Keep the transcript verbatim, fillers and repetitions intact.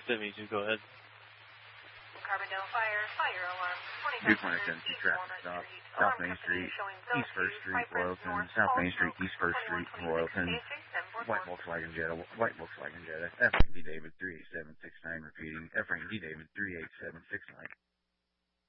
Timmy, just go ahead. Carbondale Fire, fire alarm. two twenty-seven traffic stop, South Main Street, East First Street, Royalton, South Main Street, East First Street, Royalton, white Volkswagen Jetta, white Volkswagen Jetta, F D David three eight seven six nine repeating, F D David three eight seven six nine.